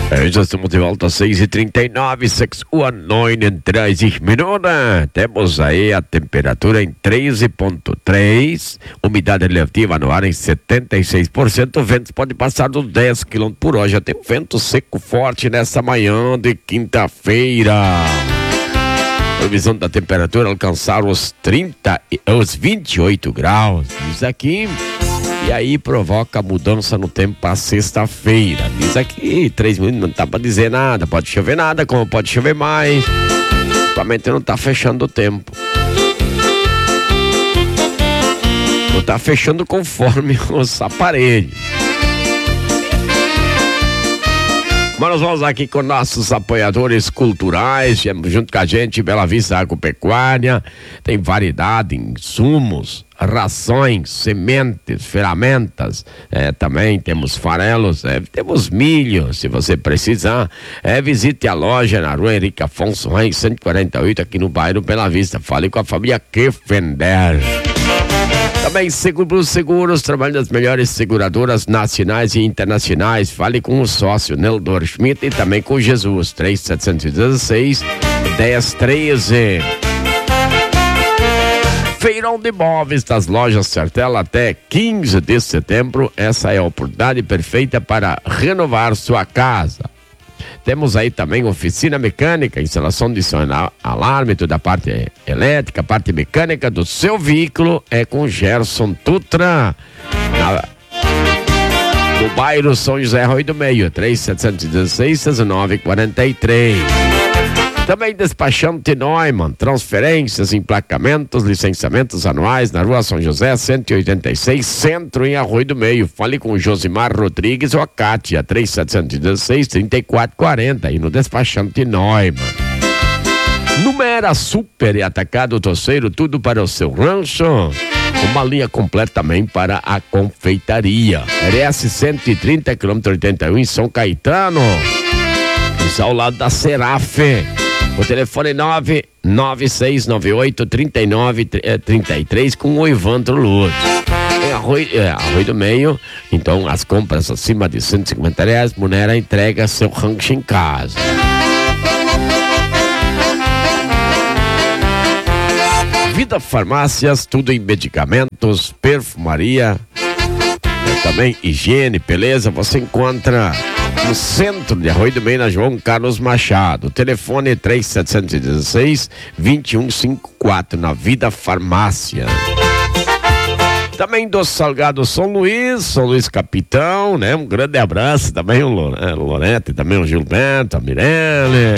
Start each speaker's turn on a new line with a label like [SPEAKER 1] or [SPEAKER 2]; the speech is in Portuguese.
[SPEAKER 1] Já estamos de volta às 6h39, 6:39 minutos. Temos aí a temperatura em 13,3, umidade relativa no ar em 76%, o vento pode passar dos 10 km por hora. Já tem um vento seco forte nessa manhã de quinta-feira. Previsão da temperatura alcançar os 28 graus, diz aqui. E aí provoca mudança no tempo para sexta-feira. Diz aqui, 3 minutos não tá para dizer nada. Pode chover nada, como pode chover mais. Somente não tá fechando o tempo. Não tá fechando conforme os aparelhos. Mas nós vamos aqui com nossos apoiadores culturais, junto com a gente, Bela Vista Agropecuária. Tem variedade, insumos, rações, sementes, ferramentas, também temos farelos, temos milho, se você precisar. Visite a loja na rua Henrique Afonso Reis, 148, aqui no bairro Bela Vista. Fale com a família Keffender. Também Seguros, trabalho das melhores seguradoras nacionais e internacionais. Fale com o sócio Neldor Schmidt e também com Jesus, 3716-1013. Feirão de Imóveis das lojas Sertela até 15 de setembro. Essa é a oportunidade perfeita para renovar sua casa. Temos aí também oficina mecânica, instalação de som, alarme, toda a parte elétrica, parte mecânica do seu veículo é com Gerson Tutra, no bairro São José Rui do Meio, 3716-1943. Também despachante Neumann, transferências, emplacamentos, licenciamentos anuais na rua São José, 186, centro em Arroio do Meio. Fale com o Josimar Rodrigues ou a Cátia, 3716-3440 e no despachante Neumann. Numera Super e Atacado Toceiro, tudo para o seu rancho. Uma linha completa também para a confeitaria. RS 130, km 81 em São Caetano. Isso ao lado da Serafe. O telefone 99698-3933 com o Evandro Luz. Em Arroio do Meio, então as compras acima de R$150, Munera entrega seu rancho em casa. Vida Farmácias, tudo em medicamentos, perfumaria, também higiene, beleza, você encontra no centro de Arroio do Meio, na João Carlos Machado. Telefone 3716-2154, na Vida Farmácia. Também do Salgado São Luís Capitão, né? Um grande abraço também, o Lorete, também o Gilberto, a Mirelle.